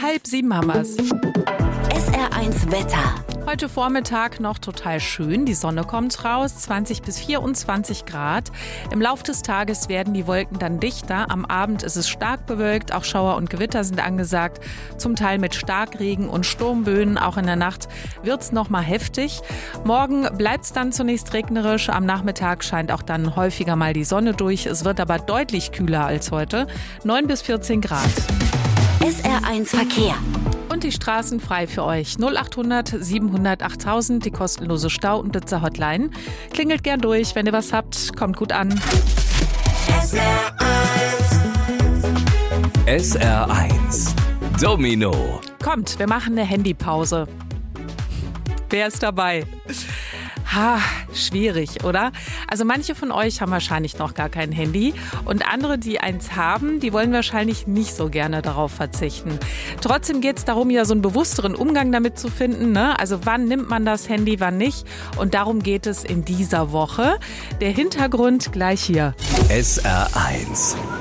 6:30 haben wir's. SR1 Wetter. Heute Vormittag noch total schön. Die Sonne kommt raus, 20 bis 24 Grad. Im Laufe des Tages werden die Wolken dann dichter. Am Abend ist es stark bewölkt. Auch Schauer und Gewitter sind angesagt. Zum Teil mit Starkregen und Sturmböen. Auch in der Nacht wird's noch mal heftig. Morgen bleibt's dann zunächst regnerisch. Am Nachmittag scheint auch dann häufiger mal die Sonne durch. Es wird aber deutlich kühler als heute. 9 bis 14 Grad. SR1 Verkehr. Und die Straßen frei für euch. 0800 700 8000, die kostenlose Stau- und Blitzer-Hotline. Klingelt gern durch, wenn ihr was habt. Kommt gut an. SR1 Domino. Kommt, wir machen eine Handypause. Wer ist dabei? Schwierig, oder? Also manche von euch haben wahrscheinlich noch gar kein Handy und andere, die eins haben, die wollen wahrscheinlich nicht so gerne darauf verzichten. Trotzdem geht es darum, ja so einen bewussteren Umgang damit zu finden, ne? Also wann nimmt man das Handy, wann nicht? Und darum geht es in dieser Woche. Der Hintergrund gleich hier. SR1